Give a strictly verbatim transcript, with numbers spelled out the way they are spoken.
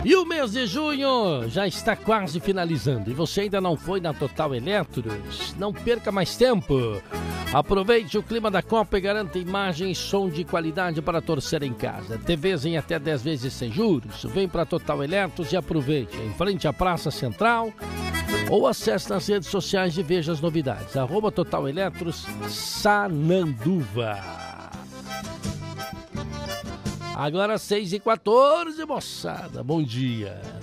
E o mês de junho já está quase finalizando. E você ainda não foi na Total Eletros? Não perca mais tempo. Aproveite o clima da Copa e garanta imagem e som de qualidade para torcer em casa. T Vs em até dez vezes sem juros. Vem para Total Eletros e aproveite. Em frente à Praça Central. Ou acesse nas redes sociais e veja as novidades. Arroba Total Eletros Sananduva. Agora seis e quatorze, moçada. Bom dia.